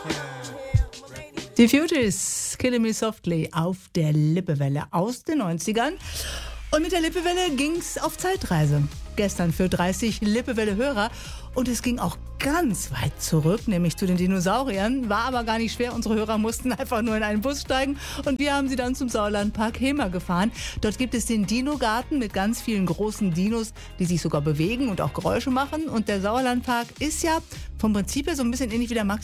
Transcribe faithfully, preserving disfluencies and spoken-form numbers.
Die Fugees, Killing Me Softly auf der Lippewelle aus den neunzigern. Und mit der Lippewelle ging's auf Zeitreise. Gestern für dreißig Lippewelle-Hörer. Und es ging auch ganz weit zurück, nämlich zu den Dinosauriern. War aber gar nicht schwer. Unsere Hörer mussten einfach nur in einen Bus steigen. Und wir haben sie dann zum Sauerlandpark Hemer gefahren. Dort gibt es den Dino-Garten mit ganz vielen großen Dinos, die sich sogar bewegen und auch Geräusche machen. Und der Sauerlandpark ist ja vom Prinzip her so ein bisschen ähnlich wie der Max